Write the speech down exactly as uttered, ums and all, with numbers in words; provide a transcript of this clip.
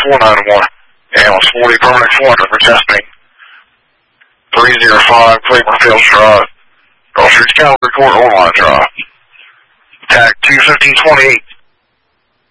four nine one. Ambulance forty, Permanent four hundred for testing. three oh five, Claiborne Fields Drive. Gulf Street Calvary Court, Online Drive. Attack two fifteen twenty-eight.